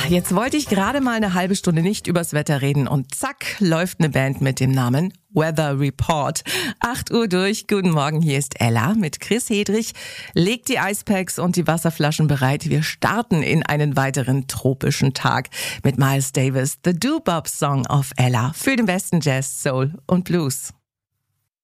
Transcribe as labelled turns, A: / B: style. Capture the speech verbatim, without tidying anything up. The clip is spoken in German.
A: jetzt wollte ich gerade mal eine halbe Stunde nicht übers Wetter reden und zack, läuft eine Band mit dem Namen Weather Report. acht Uhr durch, guten Morgen, hier ist Ella mit Chris Hedrich. Legt die Eispacks und die Wasserflaschen bereit. Wir starten in einen weiteren tropischen Tag mit Miles Davis, The Doo-Wop Song of Ella für den besten Jazz, Soul und Blues.